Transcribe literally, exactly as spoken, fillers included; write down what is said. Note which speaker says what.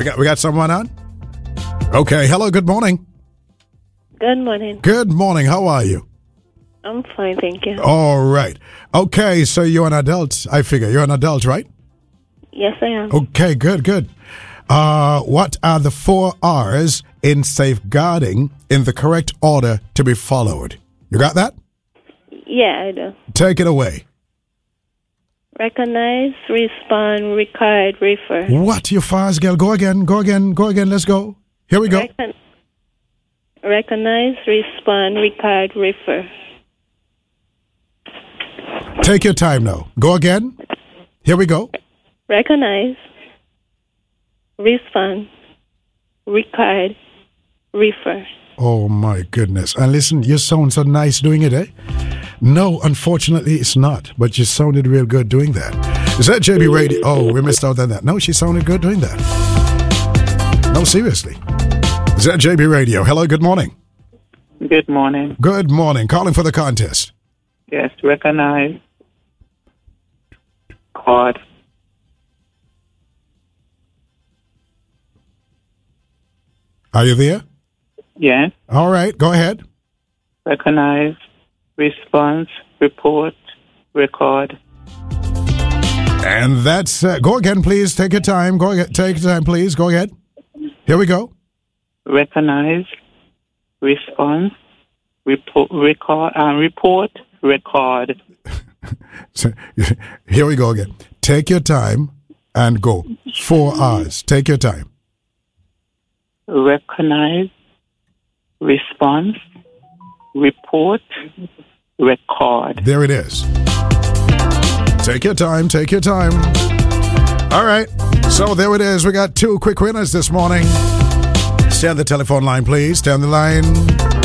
Speaker 1: We got we got someone on? Okay. Hello, good morning.
Speaker 2: Good morning.
Speaker 1: Good morning. How are you?
Speaker 2: I'm fine, thank you.
Speaker 1: All right. Okay, so you're an adult, I figure. You're an adult, right?
Speaker 2: Yes, I am.
Speaker 1: Okay, good, good. Uh, what are the four R's in safeguarding in the correct order to be followed? You got that?
Speaker 2: Yeah, I do.
Speaker 1: Take it away.
Speaker 2: Recognize, respond, record, refer.
Speaker 1: What, you fast girl? Go again, go again, go again. Let's go. Here we go.
Speaker 2: Recon- recognize, respond, record, refer.
Speaker 1: Take your time now. Go again. Here we go.
Speaker 2: Recognize, respond, record, refer.
Speaker 1: Oh my goodness. And listen, you sound so nice doing it, eh? No, unfortunately it's not. But you sounded real good doing that. Is that J B Radio? Oh, we missed out on that. No, she sounded good doing that. No, seriously. Is that J B Radio? Hello, good morning.
Speaker 3: Good morning.
Speaker 1: Good morning. Calling for the contest.
Speaker 3: Yes, recognize. Card.
Speaker 1: Are you there?
Speaker 3: Yes.
Speaker 1: All right, go ahead.
Speaker 3: Recognize. Response. Report. Record.
Speaker 1: And that's, uh, go again, please. Take your time. Go ahead. Take your time, please. Go ahead. Here we go.
Speaker 3: Recognize. Response. Report. Record. Uh, report. Record.
Speaker 1: So, here we go again. Take your time and go. Four R's. Take your time.
Speaker 3: Recognize. Response. Report. Record.
Speaker 1: There it is. Take your time. Take your time. All right. So there it is. We got two quick winners this morning. Stay on the telephone line, please. Stay on the line.